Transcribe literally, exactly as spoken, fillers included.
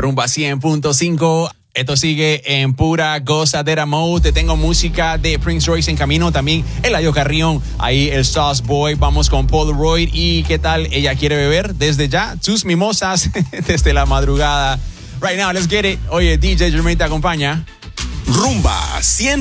Rumba cien punto cinco. Esto sigue en pura gozadera mode. Te tengo música de Prince Royce en camino. También Eladio Carrión. Ahí el Sauce Boy. Vamos con Polaroid. ¿Y qué tal? Ella quiere beber desde ya tus mimosas desde la madrugada. Right now, let's get it. Oye, D J Jermaine te acompaña. Rumba cien